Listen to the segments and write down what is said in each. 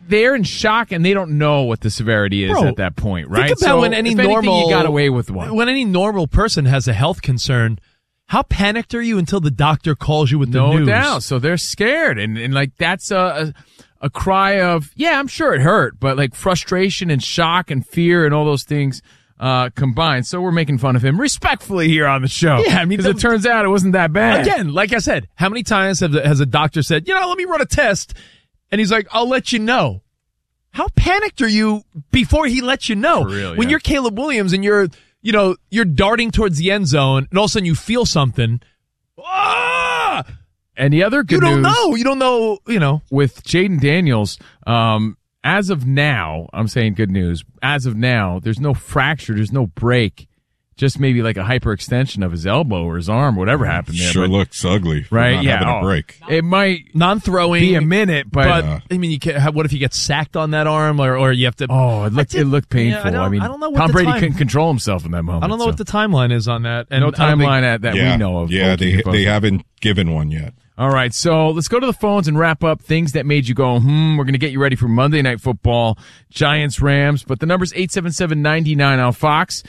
they're in shock and they don't know what the severity is at that point, right? Think about when any normal you got away with one. When any normal person has a health concern, how panicked are you until the doctor calls you with the news? No doubt. So they're scared, and like that's a cry of, yeah, I'm sure it hurt, but like frustration and shock and fear and all those things combined. So we're making fun of him respectfully here on the show. Yeah, I mean, because it turns out it wasn't that bad. Again, like I said, how many times has a doctor said, let me run a test, and he's like, I'll let you know. How panicked are you before he lets you know? For real, when you're Caleb Williams and you're darting towards the end zone, and all of a sudden you feel something. Ah! And the other good news, you don't know, with Jaden Daniels, as of now, I'm saying good news. As of now, there's no fracture, there's no break, just maybe like a hyperextension of his elbow or his arm, whatever happened there. Sure looks ugly, right? Not having a break. It might non-throwing be a minute, but I mean, what if you get sacked on that arm, or you have to? Oh, it looked painful. Yeah, I don't know what Tom Brady time, couldn't control himself in that moment. I don't know what the timeline is on that, and no timeline that we know of. Yeah, they haven't given one yet. All right, so let's go to the phones and wrap up things that made you go, We're going to get you ready for Monday Night Football, Giants-Rams. But the number's 877-99 on Fox,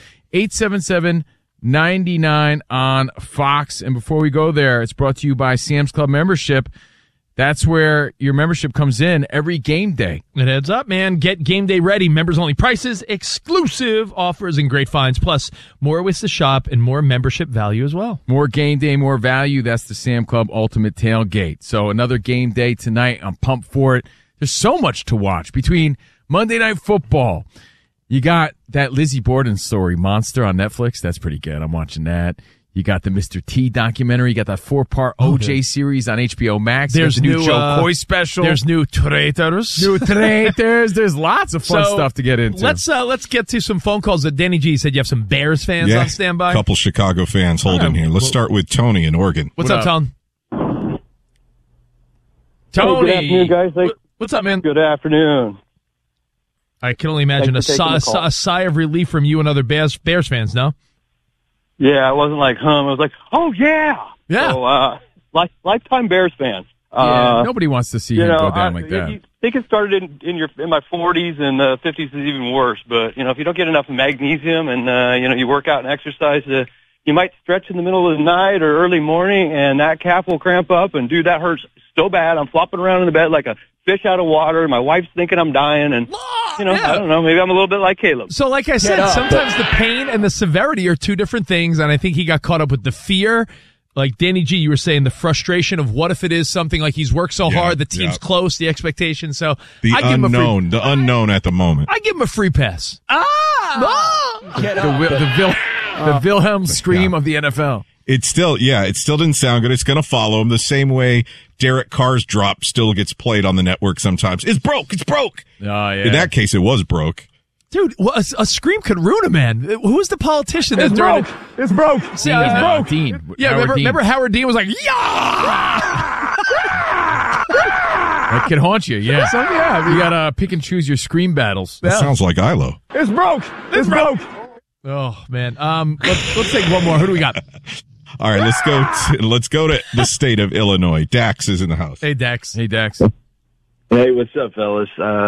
877-99 on Fox. And before we go there, it's brought to you by Sam's Club membership. That's where your membership comes in every game day. It adds up, man. Get game day ready. Members-only prices, exclusive offers, and great finds. Plus, more ways to shop and more membership value as well. More game day, more value. That's the Sam Club Ultimate Tailgate. So another game day tonight. I'm pumped for it. There's so much to watch between Monday Night Football. You got that Lizzie Borden story, Monster, on Netflix. That's pretty good. I'm watching that. You got the Mr. T documentary. You got that 4-part OJ series on HBO Max. There's the new new Joe Coy special. There's new traitors. There's lots of fun stuff to get into. Let's get to some phone calls. That Danny G said you have some Bears fans on standby. A couple Chicago fans holding here. Let's start with Tony in Oregon. What's up, Tony? Tony. Hey, good afternoon, guys. What's up, man? Good afternoon. I can only imagine a sigh of relief from you and other Bears fans, no? Yeah, it wasn't like hum. It was like, oh, yeah. Yeah. So, lifetime Bears fans. Nobody wants to see him go down like that. I think it started in my 40s, and 50s is even worse. But, if you don't get enough magnesium and, you work out and exercise, you might stretch in the middle of the night or early morning, and that calf will cramp up. And, dude, that hurts so bad. I'm flopping around in the bed like a fish out of water. My wife's thinking I'm dying, and I don't know. Maybe I'm a little bit like Caleb. So, like I said, sometimes the pain and the severity are two different things, and I think he got caught up with the fear. Like Danny G, you were saying the frustration of what if it is something like he's worked so hard, the team's close, the expectation. So the unknown at the moment. I give him a free pass. The Wilhelm scream of the NFL. It still didn't sound good. It's going to follow him the same way Derek Carr's drop still gets played on the network sometimes. It's broke. Oh, yeah. In that case, it was broke. Dude, a scream could ruin a man. Who's the politician? It's broke. It's broke. See, it's broke. Dean. Yeah, remember Howard Dean was like, yeah! That can haunt you, yeah. So, you got to pick and choose your scream battles. That sounds like Ilo. It's broke. It's broke. Oh, man. Let's take one more. Who do we got? All right, let's go to the state of Illinois. Dax is in the house. Hey, Dax. Hey, Dax. Hey, what's up, fellas?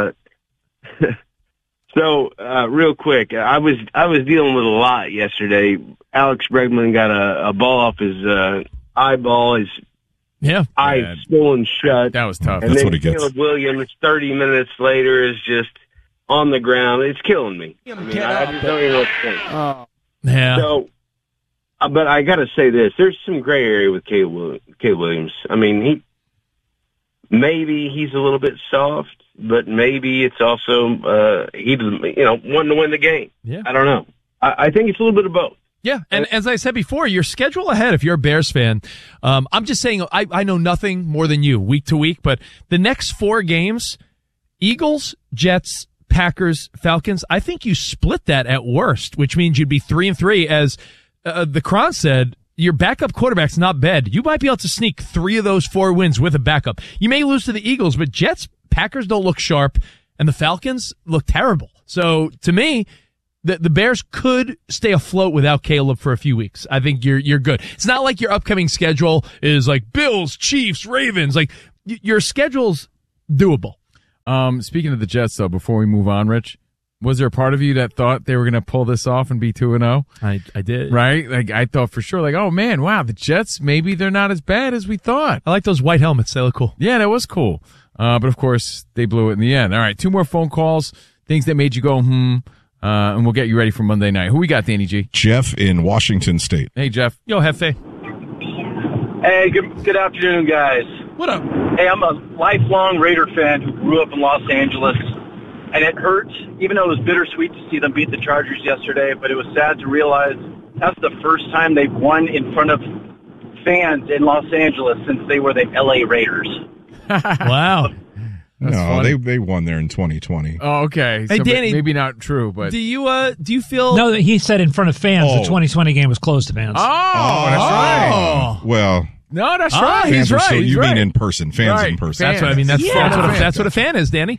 So, real quick, I was dealing with a lot yesterday. Alex Bregman got a ball off his eyeball, his eye swollen shut. That was tough. And That's then what he gets. Caleb Williams, 30 minutes later, is just on the ground. It's killing me. I mean, I just don't even know what to think. Yeah. So, but I got to say this: there's some gray area with Caleb Williams. I mean, maybe he's a little bit soft, but maybe it's also he wanting to win the game. Yeah. I don't know. I think it's a little bit of both. Yeah, and as I said before, your schedule ahead, if you're a Bears fan, I'm just saying I know nothing more than you week to week, but the next 4 games, Eagles, Jets, Packers, Falcons, I think you split that at worst, which means you'd be 3-3. As the Cron said, your backup quarterback's not bad. You might be able to sneak 3 of those 4 wins with a backup. You may lose to the Eagles, but Jets, Packers don't look sharp, and the Falcons look terrible. So to me, the Bears could stay afloat without Caleb for a few weeks. I think you're good. It's not like your upcoming schedule is like Bills, Chiefs, Ravens. Like your schedule's doable. Speaking of the Jets, though, before we move on, Rich, was there a part of you that thought they were going to pull this off and be 2-0? I did. Right? Like, I thought for sure, like, oh, man, wow, the Jets, maybe they're not as bad as we thought. I like those white helmets. They look cool. Yeah, that was cool. But, of course, they blew it in the end. All right, 2 more phone calls, things that made you go, and we'll get you ready for Monday night. Who we got, Danny G? Jeff in Washington State. Hey, Jeff. Yo, Hefe. Hey, good afternoon, guys. What up? Hey, I'm a lifelong Raider fan who grew up in Los Angeles, and it hurts, even though it was bittersweet to see them beat the Chargers yesterday, but it was sad to realize that's the first time they've won in front of fans in Los Angeles since they were the LA Raiders. Wow. No, they won there in 2020. Oh, okay. Hey, so Danny, maybe not true, but do you feel? No, he said in front of fans. The 2020 game was closed to fans. Oh, that's right. Well, no, that's right. He's right. So you right. mean in person, fans Right. in person. That's what I mean. That's what a fan is, Danny.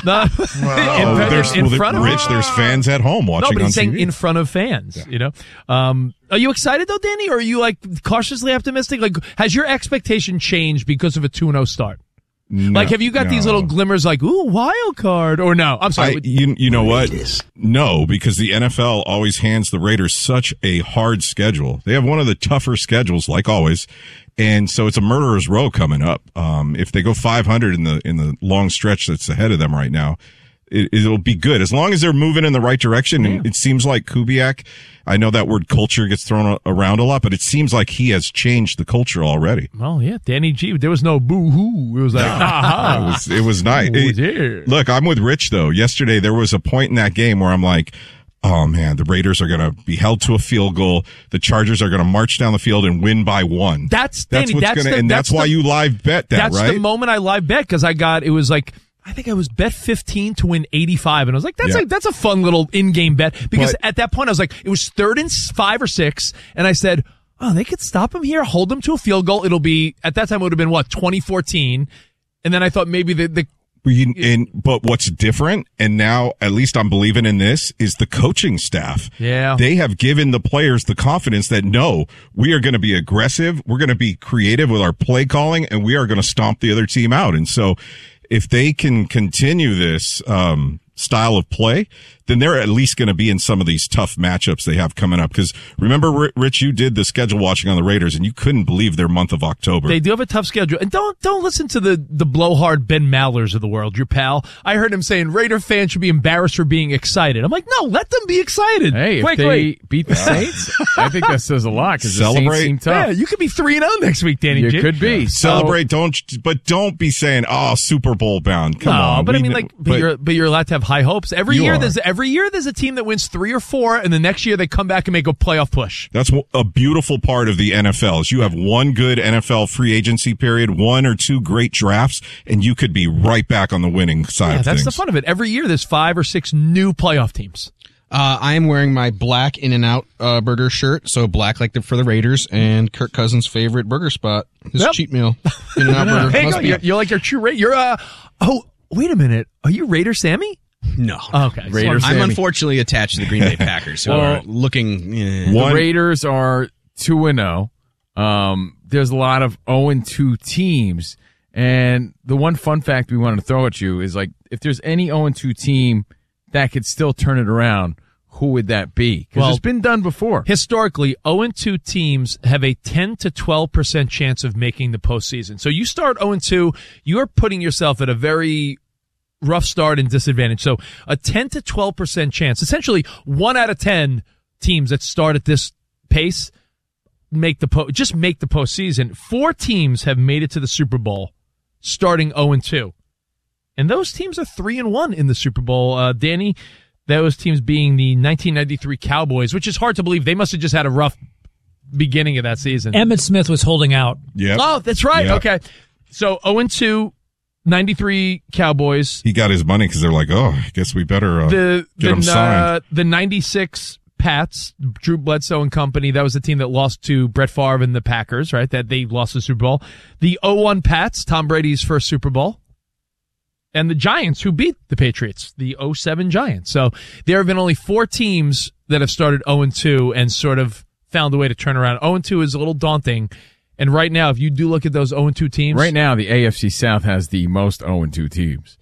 In front of Rich, there's fans at home watching no, but on he's saying TV. in front of fans. You know, are you excited though, Danny, or are you like cautiously optimistic? Like, has your expectation changed because of a 2-0 start? No, Like, have you got these little glimmers like, ooh, wild card? Or no? I'm sorry. You know what? No, because the NFL always hands the Raiders such a hard schedule. They have one of the tougher schedules, like always. And so it's a murderer's row coming up. If they go 500 in the long stretch that's ahead of them right now, it'll be good as long as they're moving in the right direction. And it seems like Kubiak, I know that word culture gets thrown around a lot, but it seems like he has changed the culture already. Well, yeah, Danny G. There was no boo-hoo. It was like, It was nice. dear. Look, I'm with Rich though. Yesterday there was a point in that game where I'm like, oh man, the Raiders are going to be held to a field goal. The Chargers are going to march down the field and win by 1. That's what's going to, and that's why you live bet that, that's right? That's the moment I live bet because it was like, I think I was bet 15 to win 85. And I was like, that's a fun little in-game bet because at that point I was like, it was 3rd and 5 or 6. And I said, oh, they could stop him here, hold him to a field goal. It'll be, at that time it would have been 2014. And then I thought maybe but what's different, and now at least I'm believing in this, is the coaching staff. Yeah. They have given the players the confidence that no, we are going to be aggressive. We're going to be creative with our play calling and we are going to stomp the other team out. And so if they can continue this, style of play, then they're at least going to be in some of these tough matchups they have coming up. Because remember, Rich, you did the schedule watching on the Raiders, and you couldn't believe their month of October. They do have a tough schedule. And don't listen to the blowhard Ben Mallers of the world, your pal. I heard him saying Raider fans should be embarrassed for being excited. I'm like, no, let them be excited. Hey, if they beat the Saints, I think that says a lot because the Saints seem tough. Yeah, you could be 3-0 next week, Danny. You could be. Celebrate, don't be saying, oh, Super Bowl bound. Come on. But I mean, but you're allowed to have high hopes. Every year there's a team that wins 3 or 4, and the next year they come back and make a playoff push. That's a beautiful part of the NFL is you have one good NFL free agency period, 1 or 2 great drafts, and you could be right back on the winning side of things. That's the fun of it. Every year there's 5 or 6 new playoff teams. I am wearing my black In-N-Out burger shirt, so black for the Raiders, and Kirk Cousins' favorite burger spot, his cheat meal. In-N-Out burger. Hey, you're like your true Raider. Oh, wait a minute. Are you Raider Sammy? No. Oh, okay. I'm unfortunately attached to the Green Bay Packers, so are looking. The Raiders are 2-0. There's a lot of 0-2 teams, and the one fun fact we wanted to throw at you is like if there's any 0-2 team that could still turn it around, who would that be? Because it's been done before. Historically, 0-2 teams have a 10 to 12% chance of making the postseason. So you start 0-2, you're putting yourself at a very rough start and disadvantage. So a 10 to 12% chance, essentially 1 out of 10 teams that start at this pace make the postseason. 4 teams have made it to the Super Bowl starting 0-2. And those teams are 3-1 in the Super Bowl. Danny, those teams being the 1993 Cowboys, which is hard to believe. They must have just had a rough beginning of that season. Emmitt Smith was holding out. Yeah. Oh, that's right. Yep. Okay. So 0-2, 93 Cowboys. He got his money because they're like, oh, I guess we better get him signed. The 96 Pats, Drew Bledsoe and company, that was the team that lost to Brett Favre and the Packers, right? That they lost the Super Bowl. The 0-1 Pats, Tom Brady's first Super Bowl. And the Giants, who beat the Patriots, the 0-7 Giants. So there have been only 4 teams that have started 0-2 and sort of found a way to turn around. 0-2 is a little daunting. And right now, if you do look at those 0-2 teams. Right now, the AFC South has the most 0-2 teams.